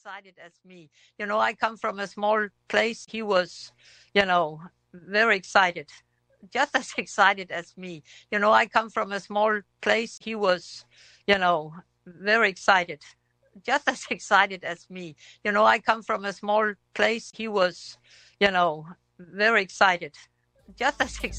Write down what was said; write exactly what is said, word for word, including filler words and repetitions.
excited as me. You know, I come from a small place. He was, you know, very excited, just as excited as me. You know, I come from a small place. He was, you know, very excited, just as excited as me. You know, I come from a small place. He was, you know, very excited, just as excited.